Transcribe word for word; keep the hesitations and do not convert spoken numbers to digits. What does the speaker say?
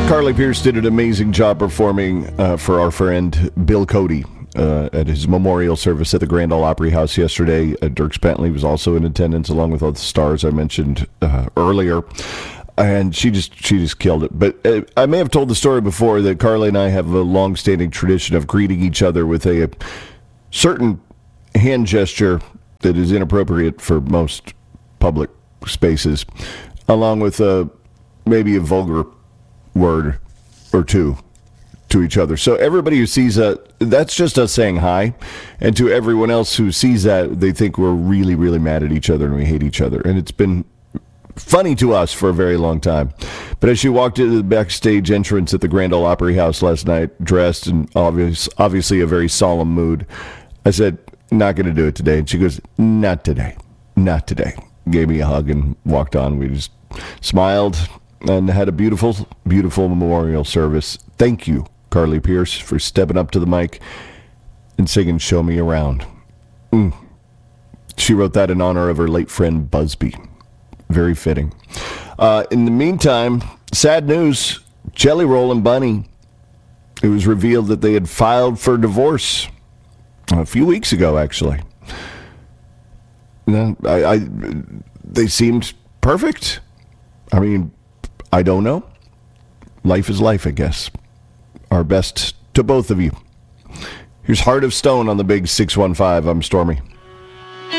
Carly Pearce did an amazing job performing uh, for our friend Bill Cody uh, at his memorial service at the Grand Ole Opry House yesterday. Uh, Dierks Bentley was also in attendance, along with all the stars I mentioned uh, earlier. And she just she just killed it. But uh, I may have told the story before that Carly and I have a long-standing tradition of greeting each other with a, a certain hand gesture that is inappropriate for most public spaces, along with a, maybe a vulgar word or two to each other. So everybody who sees that, that's just us saying hi. And to everyone else who sees that, they think we're really, really mad at each other and we hate each other. And it's been funny to us for a very long time. But as she walked into the backstage entrance at the Grand Ole Opry House last night, dressed in obvious, obviously a very solemn mood, I said, not going to do it today. And she goes, not today. Not today. Gave me a hug and walked on. We just smiled and had a beautiful, beautiful memorial service. Thank you, Carly Pearce, for stepping up to the mic and singing Show Me Around. Mm. She wrote that in honor of her late friend Busby. Very fitting. Uh, in the meantime, sad news, Jelly Roll and Bunny. It was revealed that they had filed for divorce a few weeks ago, actually. No, I, I, they seemed perfect. I mean, I don't know. Life is life, I guess. Our best to both of you. Here's Heart of Stone on the big six one five. I'm Stormy.